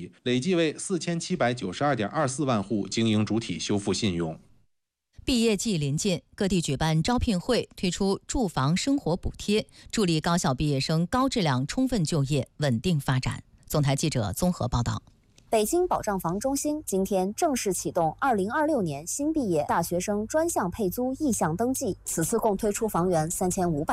起，累计为4792.24万户经营主体修复信用。 毕业季临近，各地举办招聘会，推出住房生活补贴，助力高校毕业生高质量充分就业、稳定发展。总台记者综合报道。 北京保障房中心今天正式启动2026年新毕业大学生专项配租意向登记，此次共推出房源3500